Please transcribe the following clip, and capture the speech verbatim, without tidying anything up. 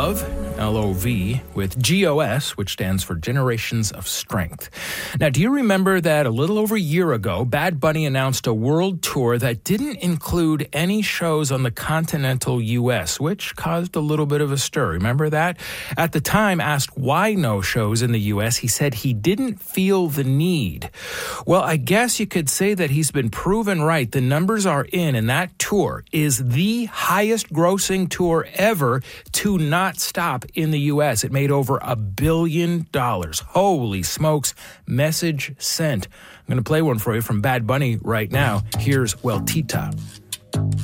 Love, L O V, with G O S, which stands for Generations of Strength. Now, do you remember that a little over a year ago, Bad Bunny announced a world tour that didn't include any shows on the continental U S, which caused a little bit of a stir? Remember that? At the time, asked why no shows in the U S, he said he didn't feel the need. Well, I guess you could say that he's been proven right. The numbers are in, and that tour is the highest grossing tour ever to not stop in the U S. It made over a billion dollars. Holy smokes. Message sent. I'm going to play one for you from Bad Bunny right now. Here's Weltita.